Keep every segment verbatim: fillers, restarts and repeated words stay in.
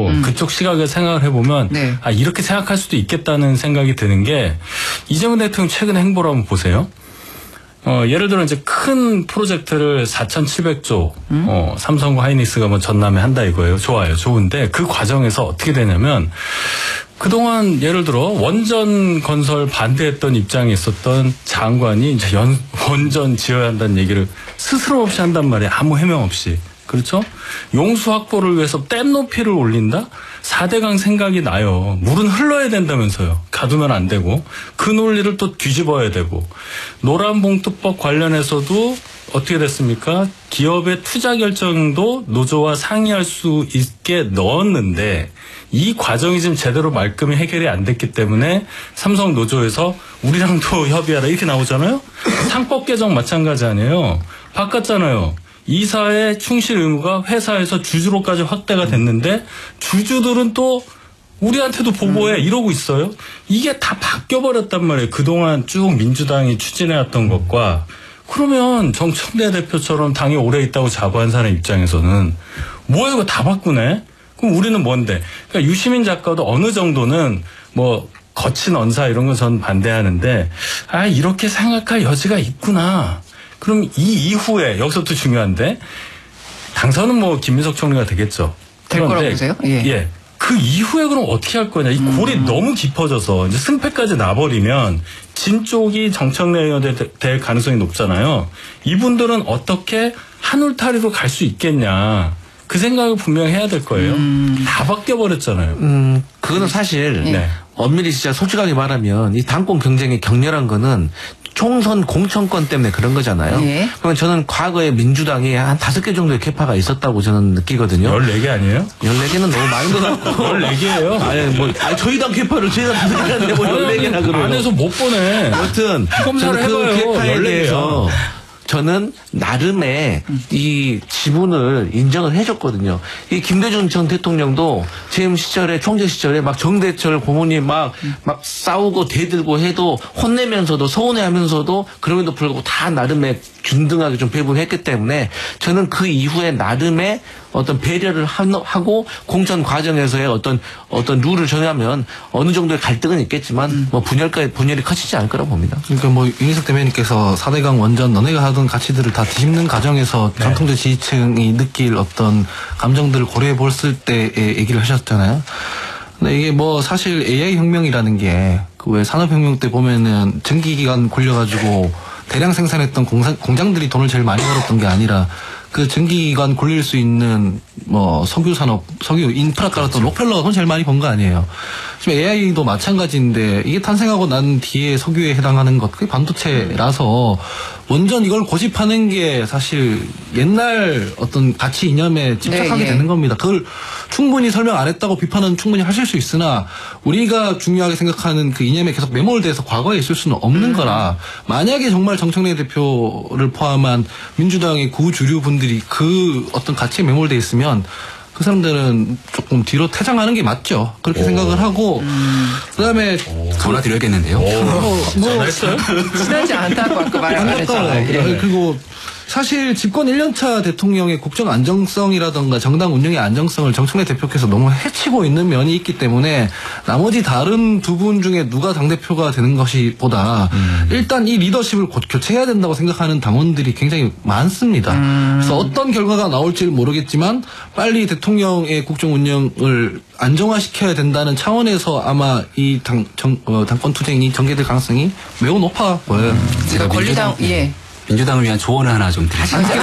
하고 음. 그쪽 시각을 생각을 해보면 네. 아 이렇게 생각할 수도 있겠다는 생각이 드는 게 이재명 대통령 최근 행보를 한번 보세요. 어, 예를 들어 이제 큰 프로젝트를 사천칠백조 음? 어, 삼성과 하이닉스가 뭐 전남에 한다 이거예요. 좋아요. 좋은데 그 과정에서 어떻게 되냐면 그동안 예를 들어 원전 건설 반대했던 입장에 있었던 장관이 이제 연, 원전 지어야 한다는 얘기를 스스럼 없이 한단 말이에요. 아무 해명 없이. 그렇죠? 용수 확보를 위해서 댐 높이를 올린다? 사대강 생각이 나요. 물은 흘러야 된다면서요. 가두면 안 되고. 그 논리를 또 뒤집어야 되고. 노란봉투법 관련해서도 어떻게 됐습니까? 기업의 투자 결정도 노조와 상의할 수 있게 넣었는데 이 과정이 지금 제대로 말끔히 해결이 안 됐기 때문에 삼성 노조에서 우리랑도 협의하라 이렇게 나오잖아요. 상법 개정 마찬가지 아니에요. 바꿨잖아요. 이사의 충실 의무가 회사에서 주주로까지 확대가 됐는데 주주들은 또 우리한테도 보고해 이러고 있어요. 이게 다 바뀌어버렸단 말이에요. 그동안 쭉 민주당이 추진해왔던 것과. 그러면 정청래 대표처럼 당에 오래 있다고 자부한 사람 입장에서는 뭐야 이거 다 바꾸네. 그럼 우리는 뭔데? 그러니까 유시민 작가도 어느 정도는 뭐 거친 언사 이런 건 전 반대하는데 아 이렇게 생각할 여지가 있구나. 그럼 이 이후에 여기서 또 중요한데 당선은 뭐 김민석 총리가 되겠죠. 될 거라고 보세요? 예. 예. 그 이후에 그럼 어떻게 할 거냐. 이 골이 음. 너무 깊어져서 이제 승패까지 나버리면 진 쪽이 정청래 의원에 될 가능성이 높잖아요. 이분들은 어떻게 한 울타리로 갈 수 있겠냐. 그 생각을 분명히 해야 될 거예요. 음. 다 바뀌어버렸잖아요. 음, 그거는 사실 네. 엄밀히 진짜 솔직하게 말하면 이 당권 경쟁이 격렬한 거는 총선 공천권 때문에 그런 거잖아요. 네. 그러면 저는 과거에 민주당이 한 다섯 개 정도의 캐파가 있었다고 저는 느끼거든요. 열네 개 아니에요? 열네 개는 너무 많은 것 같고. 열네 개예요? 아니, 뭐, 아니, 저희 당 캐파를 저희 당 다섯 개라는데 뭐 열네 개나 그러요. 안에서 못 보내. 여튼, 검사를 저는 그 해봐요. 캐파에 대해서 저는 나름의 이 지분을 인정을 해줬거든요. 이 김대중 전 대통령도 재임 시절에 총재 시절에 막 정대철 고모님 막, 막 싸우고 대들고 해도 혼내면서도 서운해하면서도 그럼에도 불구하고 다 나름의 균등하게 좀 배분했기 때문에 저는 그 이후에 나름의 어떤 배려를 하고 공천 과정에서의 어떤 어떤 룰을 정하면 어느 정도의 갈등은 있겠지만 음. 뭐 분열까 분열이 커지지 않을 거라고 봅니다. 그러니까 뭐 윤희석 대변인께서 사대강 원전 너네가 하던 가치들을 다 뒤집는 과정에서 네. 전통적 지지층이 느낄 어떤 감정들을 고려해 봤을 때의 얘기를 하셨잖아요. 근데 이게 뭐 사실 에이아이 혁명이라는 게 그 왜 산업혁명 때 보면은 전기기관 굴려가지고 대량 생산했던 공사, 공장들이 돈을 제일 많이 벌었던 게 아니라 그 전기기관 굴릴 수 있는 뭐 석유 산업, 석유 인프라 깔았던 록펠러가 돈 제일 많이 번 거 아니에요. 지금 에이아이도 마찬가지인데 이게 탄생하고 난 뒤에 석유에 해당하는 것, 그게 반도체라서 원전 이걸 고집하는 게 사실 옛날 어떤 가치 이념에 집착하게 네, 되는 네. 겁니다. 그걸 충분히 설명 안 했다고 비판은 충분히 하실 수 있으나 우리가 중요하게 생각하는 그 이념에 계속 매몰돼서 과거에 있을 수는 없는 음. 거라 만약에 정말 정청래 대표를 포함한 민주당의 구주류 분들이 그 어떤 가치에 매몰돼 있으면 그 사람들은 조금 뒤로 퇴장하는 게 맞죠. 그렇게 오. 생각을 하고 음. 그다음에 전화 드려야겠는데요. 뭐, 뭐 했어요? 친하지 않다고 아까 말 안 했잖아요. 예. 그리고 사실 집권 일 년 차 대통령의 국정 안정성이라든가 정당 운영의 안정성을 정청래 대표께서 너무 해치고 있는 면이 있기 때문에 나머지 다른 두 분 중에 누가 당대표가 되는 것이 보다 음. 일단 이 리더십을 곧 교체해야 된다고 생각하는 당원들이 굉장히 많습니다. 음. 그래서 어떤 결과가 나올지를 모르겠지만 빨리 대통령의 국정 운영을 안정화시켜야 된다는 차원에서 아마 이 당, 정, 어, 당권 투쟁이 전개될 가능성이 매우 높아 보여요. 음. 제가 권리당, 예. 민주당을 위한 조언을 하나 좀 드리겠습니다.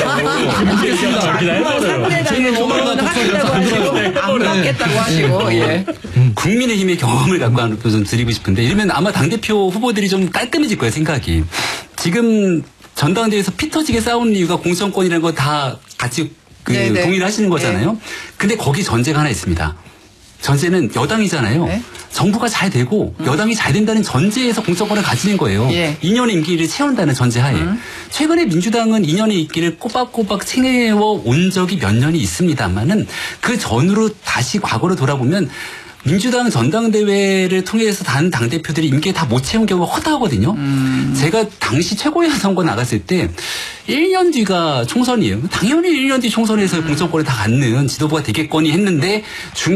상대당의 조언을 하시려고 하시고 안 받겠다고 하시고 예. 국민의힘의 경험을 갖고 하는 좀 드리고 싶은데 이러면 아마 당대표 후보들이 좀 깔끔해질 거예요 생각이. 지금 전당대회에서 피 터지게 싸우는 이유가 공천권이라는 거 다 같이 그 동의를 하시는 거잖아요. 네. 근데 거기 전제가 하나 있습니다. 전제는 여당이잖아요. 네? 정부가 잘 되고 음. 여당이 잘 된다는 전제에서 공천권을 가지는 거예요. 예. 이 년의 임기를 채운다는 전제하에. 음. 최근에 민주당은 이 년의 임기를 꼬박꼬박 채워 온 적이 몇 년이 있습니다만은 그 전으로 다시 과거로 돌아보면 민주당 전당대회를 통해서 단 당대표들이 임기에 다 못 채운 경우가 허다하거든요. 음. 제가 당시 최고위원 선거 나갔을 때 일 년 뒤가 총선이에요. 당연히 일 년 뒤 총선에서 음. 공천권을 다 갖는 지도부가 되겠거니 했는데 중